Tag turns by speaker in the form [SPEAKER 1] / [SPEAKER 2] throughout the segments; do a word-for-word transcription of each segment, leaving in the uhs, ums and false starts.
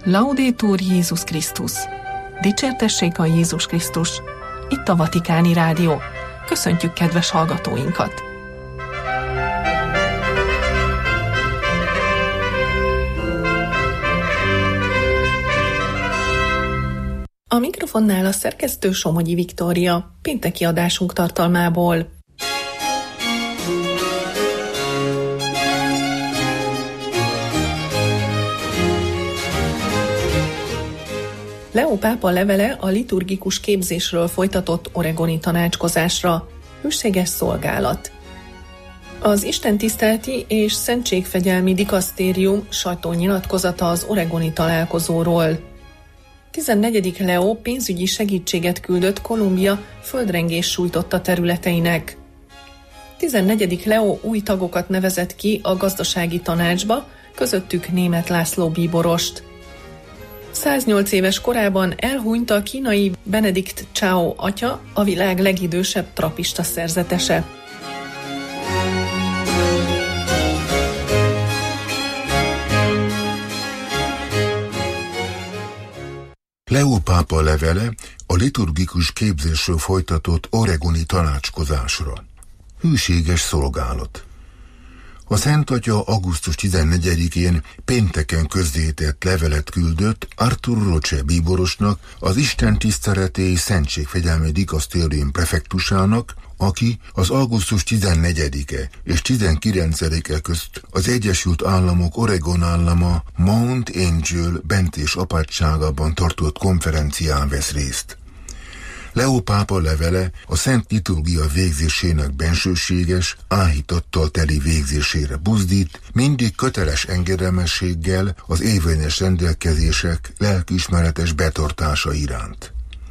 [SPEAKER 1] Laudetur Jézus Krisztus! Dicsértessék a Jézus Krisztus! Itt a Vatikáni Rádió. Köszöntjük kedves hallgatóinkat! A mikrofonnál a szerkesztő Somogyi Viktória, pénteki adásunk tartalmából. Leó pápa levele a liturgikus képzésről folytatott oregoni tanácskozásra. Hűséges szolgálat. Az istentiszteleti és szentségfegyelmi dikasztérium sajtónyilatkozata az oregoni találkozóról. tizennegyedik Leó pénzügyi segítséget küldött Kolumbia földrengés sújtotta területeinek. tizennegyedik Leó új tagokat nevezett ki a gazdasági tanácsba, közöttük Németh László bíborost. száznyolc éves korában elhunyt a kínai Benedikt Chao atya, a világ legidősebb trapista szerzetese.
[SPEAKER 2] Leó pápa levele a liturgikus képzésről folytatott oregoni tanácskozásra. Hűséges szolgálat. A Szent Atya augusztus tizennegyedikén pénteken közzétett levelet küldött Arthur Roche bíborosnak, az istentiszteleti és szentségfegyelmi dikasztérium prefektusának, aki az augusztus tizennegyedike és tizenkilencedike közt az Egyesült Államok Oregon állama Mount Angel bentés apátságában tartott konferencián vesz részt. Leó pápa levele a szent liturgia végzésének bensőséges, áhítattal teli végzésére buzdít, mindig köteles engedelmességgel az érvényes rendelkezések lelkiismeretes betartása iránt.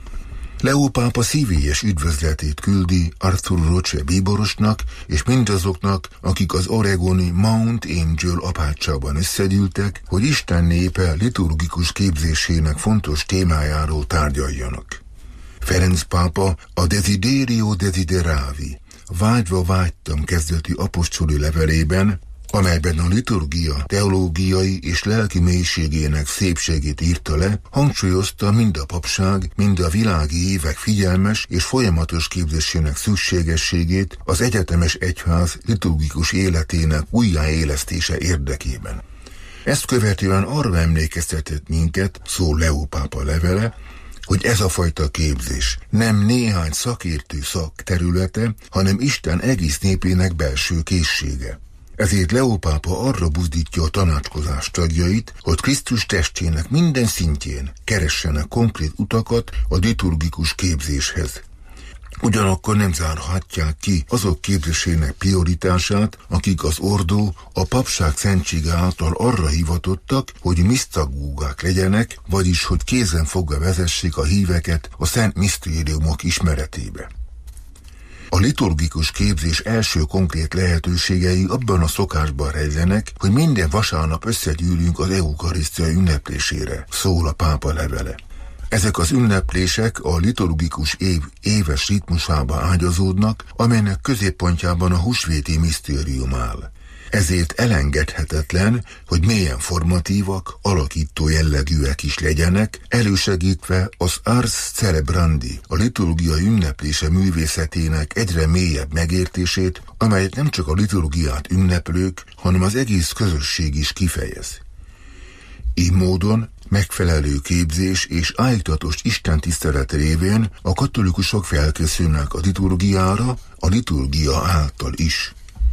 [SPEAKER 2] Leó pápa szívélyes üdvözletét küldi Arthur Roche bíborosnak és mindazoknak, akik az oregoni Mount Angel apátságban összegyűltek, hogy Isten népe liturgikus képzésének fontos témájáról tárgyaljanak. Ferenc pápa a Desiderio Desideravi, vágyva vágytam kezdeti apostoli levelében, amelyben a liturgia teológiai és lelki mélységének szépségét írta le, hangsúlyozta mind a papság, mind a világi évek figyelmes és folyamatos képzésének szükségességét az egyetemes egyház liturgikus életének újjáélesztése érdekében. Ezt követően arra emlékeztetett minket, szól Leó pápa levele, hogy ez a fajta képzés nem néhány szakértő szakterülete, hanem Isten egész népének belső készsége. Ezért Leó pápa arra buzdítja a tanácskozás tagjait, hogy Krisztus testének minden szintjén keressenek konkrét utakat a liturgikus képzéshez. Ugyanakkor nem zárhatják ki azok képzésének prioritását, akik az ordó, a papság szentsége által arra hivatottak, hogy misztagúgák legyenek, vagyis hogy kézenfogva vezessék a híveket a szent misztériumok ismeretébe. A liturgikus képzés első konkrét lehetőségei abban a szokásban rejlenek, hogy minden vasárnap összegyűlünk az eukarisztia ünneplésére, szól a pápa levele. Ezek az ünneplések a liturgikus év éves ritmusába ágyazódnak, amelynek középpontjában a húsvéti misztérium áll. Ezért elengedhetetlen, hogy mélyen formatívak, alakító jellegűek is legyenek, elősegítve az ars celebrandi, a liturgia ünneplése művészetének egyre mélyebb megértését, amelyet nem csak a liturgiát ünneplők, hanem az egész közösség is kifejez. Így módon megfelelő képzés és állítatos istentisztelet révén a katolikusok felkészülnek a liturgiára, a liturgia által is.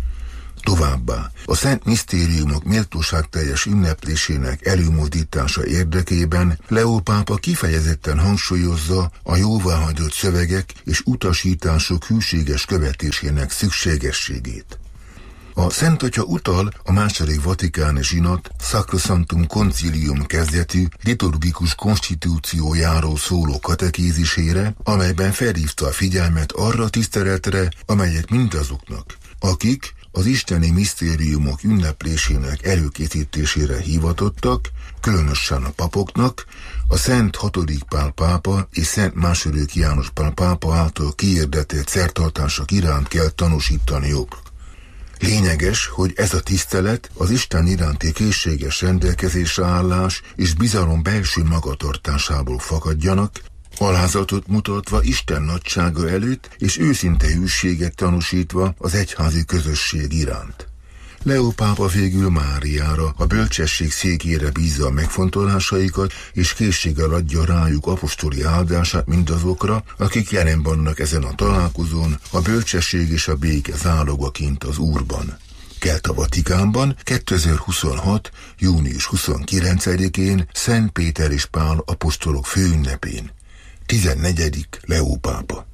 [SPEAKER 2] Továbbá a szent misztériumok méltóságteljes ünneplésének előmozdítása érdekében Leó pápa kifejezetten hangsúlyozza a jóváhagyott szövegek és utasítások hűséges követésének szükségességét. A Szent Atya utal a második vatikáni zsinat Sacrosanctum Concilium kezdetű liturgikus konstitúciójáról szóló katekézisére, amelyben felhívta a figyelmet arra a tiszteletre, amelyet mindazoknak, akik az isteni misztériumok ünneplésének előkészítésére hivatottak, különösen a papoknak, a Szent hatodik Pál pápa és Szent második János Pál pápa által kihirdetett szertartások iránt kell tanúsítaniuk. Lényeges, hogy ez a tisztelet az Isten iránti készséges rendelkezésre állás és bizalom belső magatartásából fakadjanak, alázatot mutatva Isten nagysága előtt és őszinte hűséget tanúsítva az egyházi közösség iránt. Leó pápa végül Máriára, a bölcsesség székére bízza a megfontolásaikat, és készséggel adja rájuk apostoli áldását mindazokra, akik jelen vannak ezen a találkozón, a bölcsesség és a béke zálogaként az Úrban. Kelt a Vatikánban kétezer-huszonhat. június huszonkilencedikén Szent Péter és Pál apostolok főünnepén. tizennegyedik Leó pápa.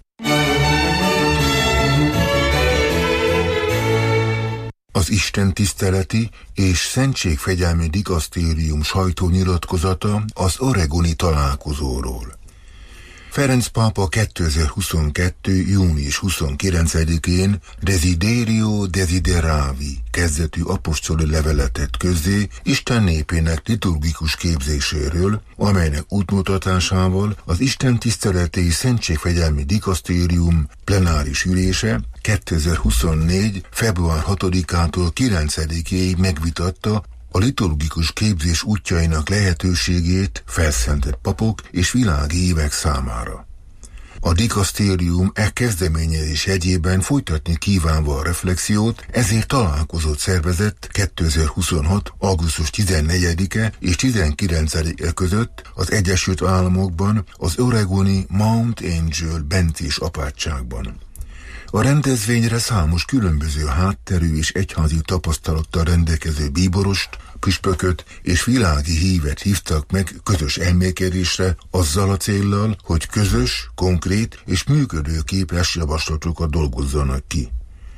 [SPEAKER 2] Az Isten tiszteleti és szentségfegyelmi dikasztérium sajtónyilatkozata az oregoni találkozóról. Ferenc pápa kétezer-huszonkettő. június huszonkilencedikén Desiderio Desideravi kezdetű apostoli leveletet közzé Isten népének liturgikus képzéséről, amelynek útmutatásával az Isten tiszteleti és szentségfegyelmi dikasztérium plenáris ülése kétezer-huszonnégy. február hatodikától kilencedikéig megvitatta a liturgikus képzés útjainak lehetőségét felszentett papok és világi évek számára. A dikasztérium e kezdeményezés jegyében folytatni kívánva a reflexiót, ezért találkozót szervezett kétezer-huszonhat. augusztus tizennegyedike és tizenkilencedike között az Egyesült Államokban, az oregoni Mount Angel bencés apátságban. A rendezvényre számos különböző hátterű és egyházi tapasztalattal rendelkező bíborost, püspököt és világi hívet hívtak meg közös elmélkedésre azzal a céllal, hogy közös, konkrét és működőképes javaslatokat dolgozzanak ki.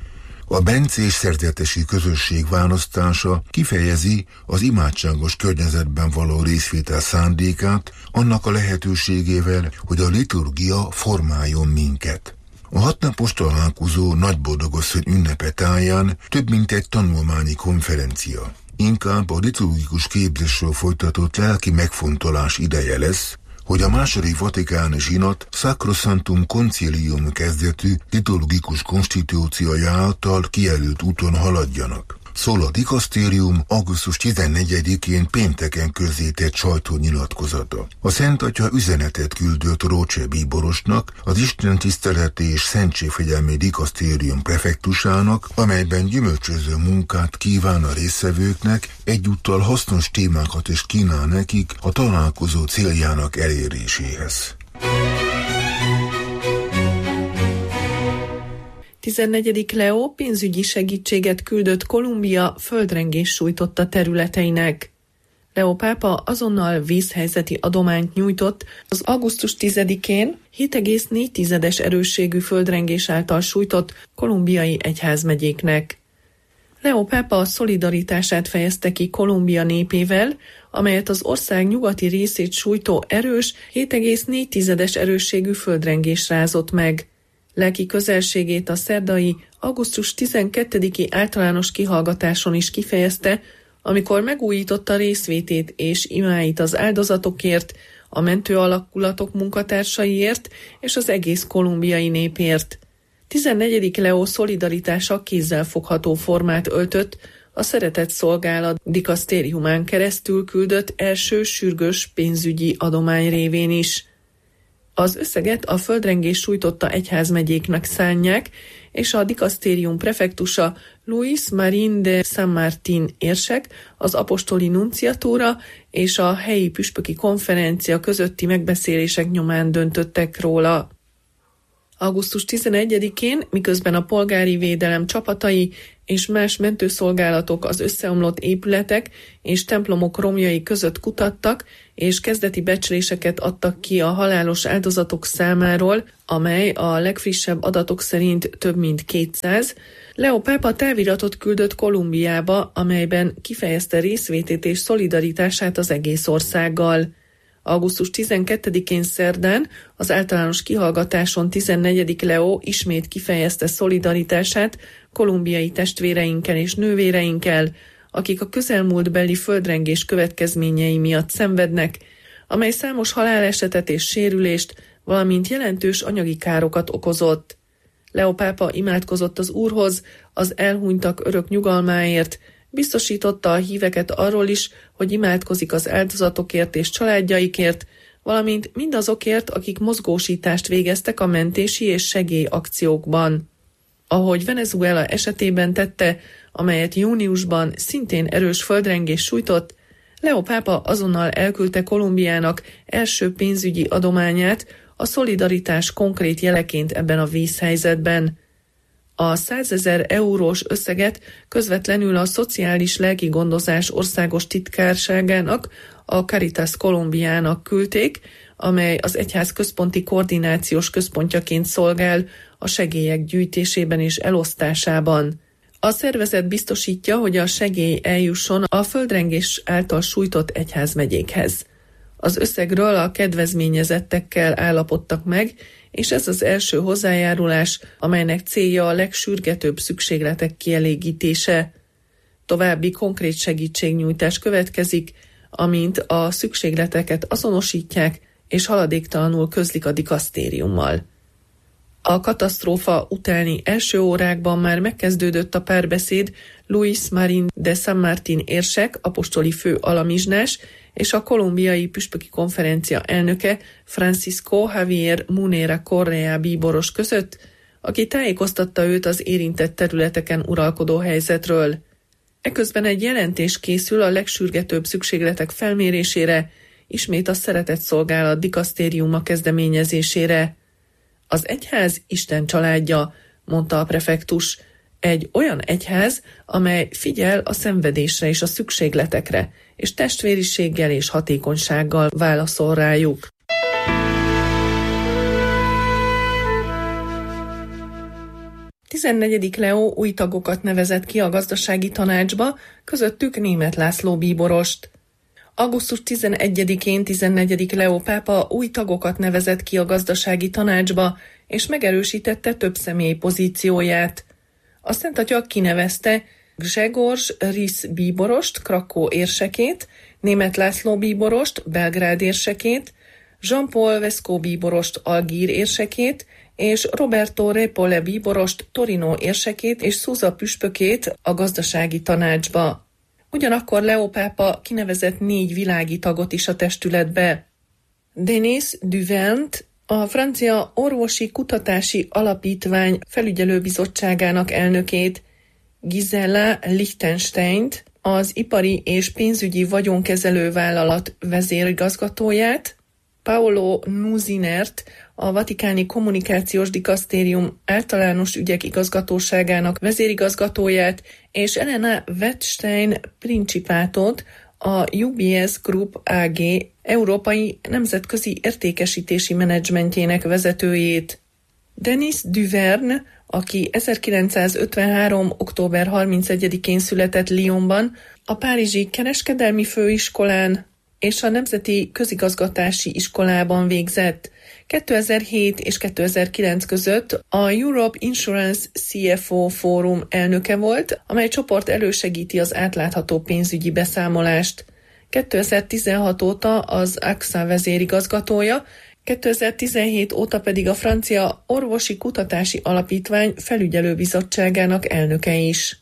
[SPEAKER 2] A bencés szerzetesi közösség választása kifejezi az imádságos környezetben való részvétel szándékát, annak a lehetőségével, hogy a liturgia formáljon minket. A hatnapos találkozó nagyboldogasszony ünnepe táján több mint egy tanulmányi konferencia. Inkább a liturgikus képzésről folytatott lelki megfontolás ideje lesz, hogy a második vatikáni zsinat Sacrosanctum Concilium kezdetű liturgikus konstitúciója által kijelölt úton haladjanak. Szól a dikasztérium augusztus tizennegyedikén pénteken közzétett sajtónyilatkozata. A Szent Atya üzenetet küldött Rócse bíborosnak, az Isten tiszteleti és szentségfegyelmi dikasztérium prefektusának, amelyben gyümölcsöző munkát kíván a résztvevőknek, egyúttal hasznos témákat is kínál nekik a találkozó céljának eléréséhez.
[SPEAKER 1] tizennegyedik Leó pénzügyi segítséget küldött Kolumbia földrengés sújtotta területeinek. Leó pápa azonnal vízhelyzeti adományt nyújtott az augusztus tizedikén hét egész négy erősségű földrengés által sújtott kolumbiai egyházmegyéknek. Leó pápa szolidaritását fejezte ki Kolumbia népével, amelyet az ország nyugati részét sújtó erős hét egész négy erősségű földrengés rázott meg. Lelki közelségét a szerdai augusztus tizenkettediki általános kihallgatáson is kifejezte, amikor megújította részvétét és imáit az áldozatokért, a mentő alakulatok munkatársaiért és az egész kolumbiai népért. tizennegyedik Leó szolidaritása kézzelfogható formát öltött a Szeretett Szolgálat dikasztériumán keresztül küldött első sürgős pénzügyi adomány révén is. Az összeget a földrengés sújtotta egyházmegyéknek szánják, és a dikasztérium prefektusa Luis Marín de San Martín érsek, az apostoli nunciatúra és a helyi püspöki konferencia közötti megbeszélések nyomán döntöttek róla. augusztus tizenegyedikén, miközben a polgári védelem csapatai és más mentőszolgálatok az összeomlott épületek és templomok romjai között kutattak, és kezdeti becsléseket adtak ki a halálos áldozatok számáról, amely a legfrissebb adatok szerint több mint kétszáz, Leó pápa táviratot küldött Kolumbiába, amelyben kifejezte részvétét és szolidaritását az egész országgal. augusztus tizenkettedikén szerdán az általános kihallgatáson tizennegyedik Leó ismét kifejezte szolidaritását kolumbiai testvéreinkkel és nővéreinkkel, akik a közelmúltbeli földrengés következményei miatt szenvednek, amely számos halálesetet és sérülést, valamint jelentős anyagi károkat okozott. Leó pápa imádkozott az Úrhoz az elhunytak örök nyugalmáért, biztosította a híveket arról is, hogy imádkozik az áldozatokért és családjaikért, valamint mindazokért, akik mozgósítást végeztek a mentési és segélyakciókban. Ahogy Venezuela esetében tette, amelyet júniusban szintén erős földrengés sújtott, Leó pápa azonnal elküldte Kolumbiának első pénzügyi adományát a szolidaritás konkrét jeleként ebben a vészhelyzetben. A százezer eurós összeget közvetlenül a Szociális Lelki Gondozás Országos Titkárságának, a Caritas Colombiának küldték, amely az egyház központi koordinációs központjaként szolgál a segélyek gyűjtésében és elosztásában. A szervezet biztosítja, hogy a segély eljusson a földrengés által sújtott egyházmegyékhez. Az összegről a kedvezményezettekkel állapodtak meg, és ez az első hozzájárulás, amelynek célja a legsürgetőbb szükségletek kielégítése. További konkrét segítségnyújtás következik, amint a szükségleteket azonosítják, és haladéktalanul közlik a dikasztériummal. A katasztrófa utáni első órákban már megkezdődött a párbeszéd Luis Marín de San Martín érsek, apostoli fő alamizsnás, és a kolumbiai püspöki konferencia elnöke Francisco Javier Munera Correa bíboros között, aki tájékoztatta őt az érintett területeken uralkodó helyzetről. Eközben egy jelentés készül a legsürgetőbb szükségletek felmérésére, ismét a Szeretett Szolgálat dikasztériuma kezdeményezésére. Az egyház Isten családja, mondta a prefektus, egy olyan egyház, amely figyel a szenvedésre és a szükségletekre, és testvériséggel és hatékonysággal válaszol rájuk. tizennegyedik Leó új tagokat nevezett ki a gazdasági tanácsba, közöttük Németh László bíborost. augusztus tizenegyedikén tizennegyedik Leó pápa új tagokat nevezett ki a gazdasági tanácsba, és megerősítette több személy pozícióját. A Szent Atya kinevezte Grzegorz Risz bíborost, Krakó érsekét, Németh László bíborost, Belgrád érsekét, Jean-Paul Vesco bíborost, Algír érsekét, és Roberto Repole bíborost, Torino érsekét és Susa püspökét a gazdasági tanácsba. Ugyanakkor Leó pápa kinevezett négy világi tagot is a testületbe. Denis Duvernt, a francia orvosi kutatási alapítvány felügyelőbizottságának elnökét, Gisela Lichtensteint, az ipari és pénzügyi vagyonkezelő vállalat vezérigazgatóját, Paolo Nuzinert, a Vatikáni Kommunikációs Dikasztérium általános ügyek igazgatóságának vezérigazgatóját, és Elena Wettstein Principátot, a U B S Group á gé európai nemzetközi értékesítési menedzsmentjének vezetőjét. Denis Duverne, aki ezerkilencszázötvenhárom. október harmincegyedikén született Lyonban, a Párizsi Kereskedelmi Főiskolán és a Nemzeti Közigazgatási Iskolában végzett. kétezer-hét és kétezer-kilenc között a Europe Insurance C F O Fórum elnöke volt, amely csoport elősegíti az átlátható pénzügyi beszámolást. kétezer-tizenhat óta az á xé á vezérigazgatója, kétezer-tizenhét óta pedig a Francia Orvosi Kutatási Alapítvány felügyelőbizottságának elnöke is.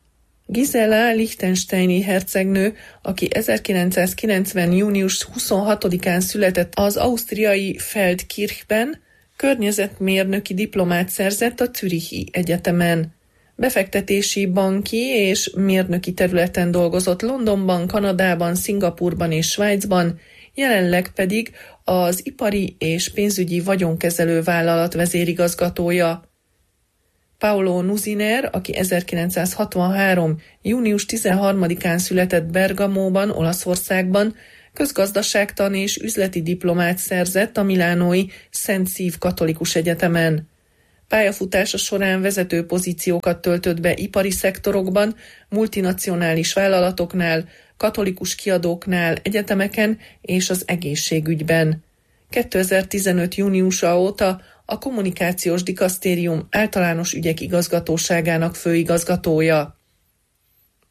[SPEAKER 1] Gisela Lichtensteini hercegnő, aki ezerkilencszázkilencven. június huszonhatodikán született az ausztriai Feldkirchben, környezetmérnöki diplomát szerzett a Zürichi Egyetemen. Befektetési, banki és mérnöki területen dolgozott Londonban, Kanadában, Szingapurban és Svájcban, jelenleg pedig az ipari és pénzügyi vagyonkezelő vállalat vezérigazgatója. Paolo Nuziner, aki ezerkilencszázhatvanhárom. június tizenharmadikán született Bergamóban, Olaszországban, közgazdaságtan és üzleti diplomát szerzett a milánói Szent Szív Katolikus Egyetemen. Pályafutása során vezető pozíciókat töltött be ipari szektorokban, multinacionális vállalatoknál, katolikus kiadóknál, egyetemeken és az egészségügyben. kétezer-tizenöt. júniusa óta a Kommunikációs Dikasztérium általános ügyek igazgatóságának főigazgatója.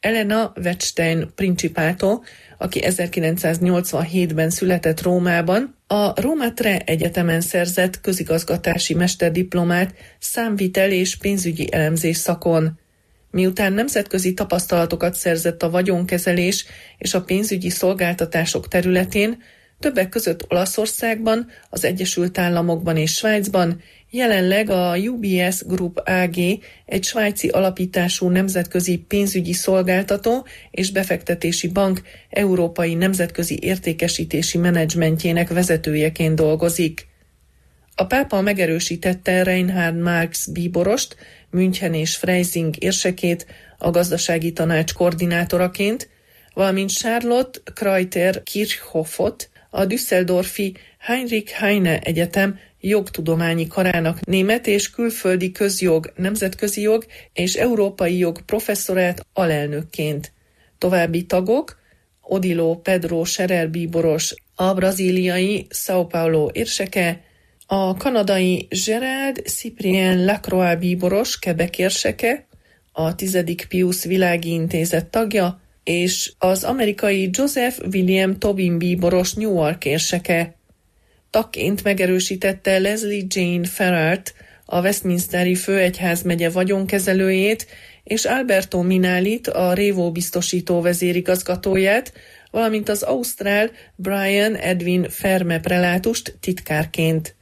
[SPEAKER 1] Elena Wettstein Principato, aki ezerkilencszáznyolcvanhétben született Rómában, a Roma Tre Egyetemen szerzett közigazgatási mesterdiplomát számvitel és pénzügyi elemzés szakon. Miután nemzetközi tapasztalatokat szerzett a vagyonkezelés és a pénzügyi szolgáltatások területén, többek között Olaszországban, az Egyesült Államokban és Svájcban, jelenleg a U B S Group á gé egy svájci alapítású nemzetközi pénzügyi szolgáltató és befektetési bank európai nemzetközi értékesítési menedzsmentjének vezetőjeként dolgozik. A pápa megerősítette Reinhard Marx bíborost, München és Freising érsekét a gazdasági tanács koordinátoraként, valamint Charlotte Kreuter-Kirchhoffot, a düsseldorfi Heinrich Heine Egyetem jogtudományi karának német és külföldi közjog, nemzetközi jog és európai jog professzorát alelnökként. További tagok Odilo Pedro Scherer bíboros, a brazíliai São Paulo érseke, a kanadai Gerald Cyprien Lacroix bíboros Quebec érseke, a tizedik Pius Világi Intézet tagja, és az amerikai Joseph William Tobin bíboros Newark érseke. Tagként megerősítette Leslie Jane Ferrart, a Westminsteri főegyházmegye vagyonkezelőjét, és Alberto Minalit, a Révó biztosító vezérigazgatóját, valamint az ausztrál Brian Edwin Ferme prelátust titkárként.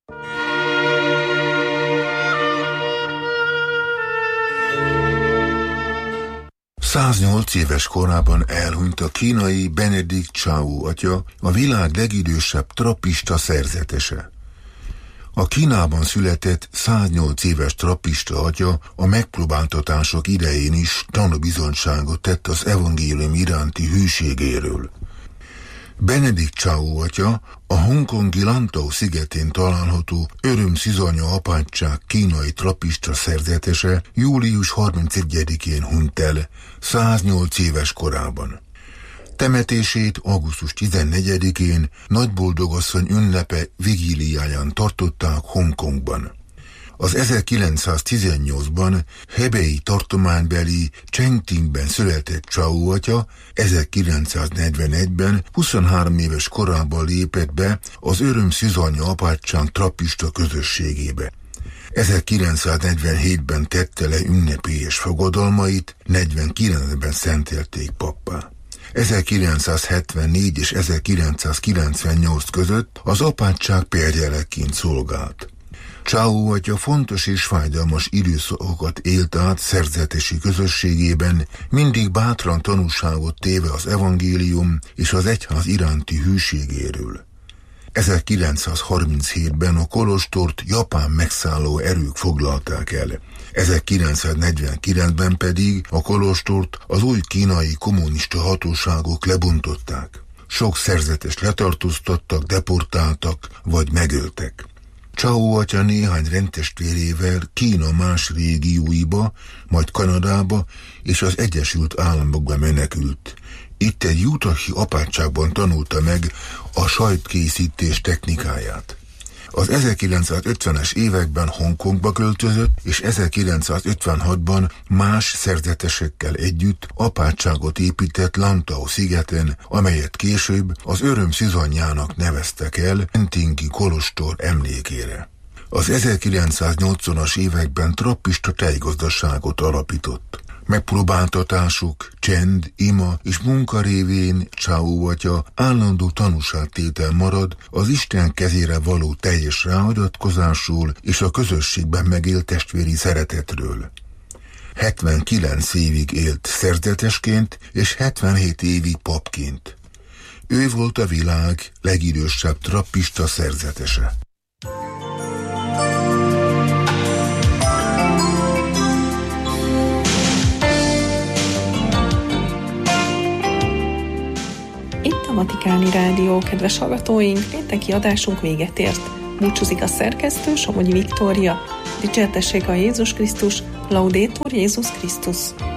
[SPEAKER 2] száznyolc éves korában elhunyt a kínai Benedict Chao atya, a világ legidősebb trappista szerzetese. A Kínában született száznyolc éves trappista atya a megpróbáltatások idején is tanúbizonyságot tett az evangélium iránti hűségéről. Benedict Chao atya a hongkongi Lantau szigetén található Öröm-Szizanya apátság kínai trappista szerzetese július harmincegyedikén hunyt el, száznyolc éves korában. Temetését augusztus tizennegyedikén Nagyboldogasszony ünnepe vigíliáján tartották Hongkongban. Az ezerkilencszáztizennyolcban Hebei tartománybeli Chengtingben született Chao atya ezerkilencszáznegyvenegyben huszonhárom éves korában lépett be az Öröm-Szizanya apátság trappista közösségébe. ezerkilencszáznegyvenhétben tette le ünnepélyes fogadalmait, negyvenkilencben szentelték pappá. ezerkilencszázhetvennégy és ezerkilencszázkilencvennyolc között az apátság perjeleként szolgált. Chao atya fontos és fájdalmas időszakokat élt át szerzetesi közösségében, mindig bátran tanúságot téve az evangélium és az egyház iránti hűségéről. ezerkilencszázharminchétben a kolostort japán megszálló erők foglalták el. ezerkilencszáznegyvenkilencben pedig a kolostort az új kínai kommunista hatóságok lebontották. Sok szerzetest letartóztattak, deportáltak vagy megöltek. Chao atya néhány rendtestvérével Kína más régióiba, majd Kanadába és az Egyesült Államokba menekült. Itt egy utahi apátságban tanulta meg a sajtkészítés technikáját. Az ezerkilencszázötvenes években Hongkongba költözött, és ezerkilencszázötvenhatban más szerzetesekkel együtt apátságot épített Lantau szigeten, amelyet később az Öröm-Szizanyának neveztek el Chengtingi kolostor emlékére. Az ezerkilencszáznyolcvanas években trappista tejgazdaságot alapított. Megpróbáltatások, csend, ima és munka révén Chao atya állandó tanúságtétel marad az Isten kezére való teljes ráhagyatkozásról és a közösségben megélt testvéri szeretetről. hetvenkilenc évig élt szerzetesként és hetvenhét évig papként. Ő volt a világ legidősebb trappista szerzetese.
[SPEAKER 1] A Vatikáni Rádió, kedves hallgatóink, pénteki adásunk véget ért. Búcsúzik a szerkesztő, Somogyi Viktória. Dicsértessék a Jézus Krisztus, Laudetur Jézus Krisztus.